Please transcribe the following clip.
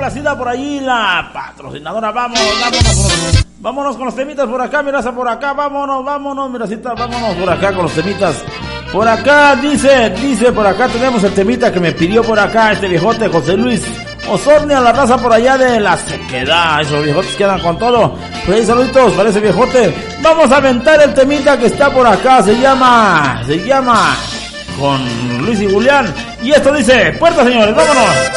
complacida por ahí la patrocinadora. Vámonos con los temitas por acá, mira, por acá, vámonos, miracita, vámonos por acá con los temitas. Por acá dice por acá tenemos el temita que me pidió por acá este viejote José Luis Osornia, la raza por allá de la Sequedad. Esos viejotes quedan con todo. Pues ahí saluditos para ese viejote. Vamos a aventar el temita que está por acá. Se llama con Luis y Julián. Y esto dice, puerta señores, vámonos.